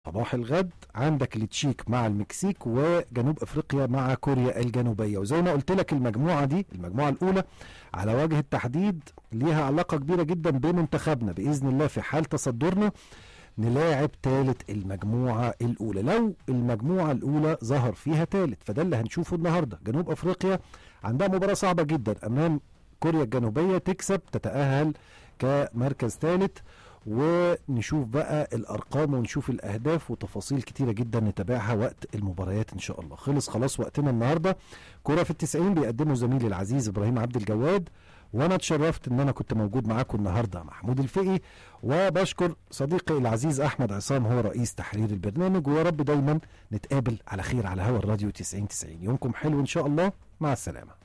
صباح الغد عندك التشيك مع المكسيك، وجنوب افريقيا مع كوريا الجنوبيه. وزي ما قلت لك المجموعه دي، المجموعه الاولى على وجه التحديد ليها علاقه كبيره جدا بمنتخبنا. باذن الله في حال تصدرنا نلاعب ثالث المجموعه الاولى. لو المجموعه الاولى ظهر فيها ثالث فده اللي هنشوفه النهارده. جنوب افريقيا عندها مباراه صعبه جدا امام كوريا الجنوبيه، تكسب تتاهل كمركز ثالث. ونشوف بقى الارقام ونشوف الاهداف وتفاصيل كتيره جدا نتابعها وقت المباريات ان شاء الله. خلاص وقتنا النهارده. كرة في ال90 بيقدمه زميلي العزيز ابراهيم عبد الجواد، وانا اتشرفت ان انا كنت موجود معاكم النهارده محمود الفقي، وبشكر صديقي العزيز احمد عصام هو رئيس تحرير البرنامج. ويا رب دايما نتقابل على خير على هوا الراديو 90. يومكم حلو ان شاء الله، مع السلامه.